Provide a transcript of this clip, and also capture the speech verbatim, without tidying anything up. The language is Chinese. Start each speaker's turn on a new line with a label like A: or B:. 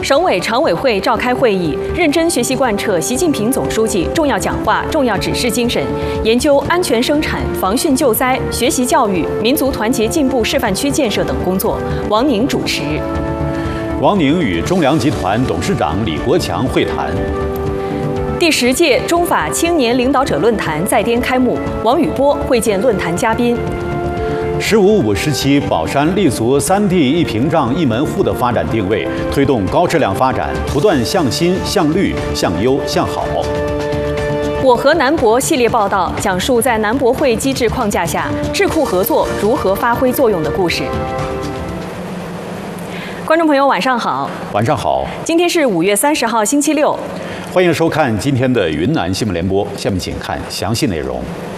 A: 省委常委会召开会议，认真学习贯彻习近平总书记重要讲话、重要指示精神，研究安全生产、防汛救灾、学习教育、民族团结进步示范区建设等工作。王宁主持。
B: 王宁与中粮集团董事长李国强会谈。
A: 第十届中法青年领导者论坛在滇开幕，王宇波会见论坛嘉宾。
B: “十五五”时期，宝山立足三地一屏障一门户的发展定位，推动高质量发展，不断向新、向绿、向优、向好。
A: 我和南博系列报道讲述在南博会机制框架下，智库合作如何发挥作用的故事。观众朋友，晚上好。
B: 晚上好。
A: 今天是五月三十号，星期六。
B: 欢迎收看今天的云南新闻联播。下面请看详细内容。